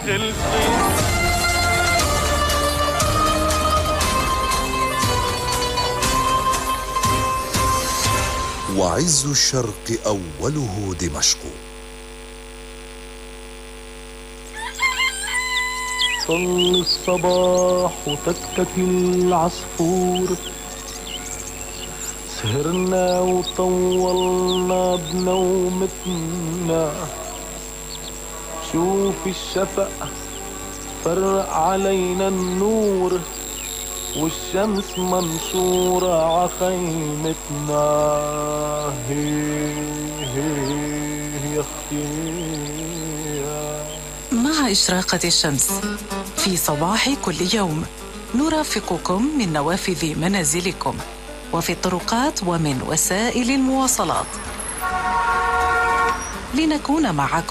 وعز الشرق أوله دمشق. صل الصباح وتكتكي العصفور، سهرنا وطولنا بنومتنا، شوف الشفق فرق علينا النور، والشمس منشورة عخيمتنا. هي يا اختي. مع إشراقة الشمس في صباح كل يوم نرافقكم من نوافذ منازلكم وفي الطرقات ومن وسائل المواصلات لنكون معكم